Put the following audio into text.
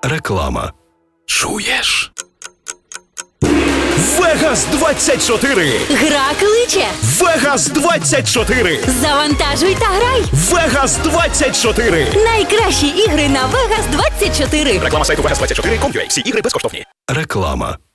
Реклама. Чуєш? Вегас 24! Гра кличе! Вегас 24! Завантажуй та грай! Вегас 24! Найкращі ігри на Vegas 24! Реклама сайту Vegas24.com.ua. Всі ігри безкоштовні. Реклама.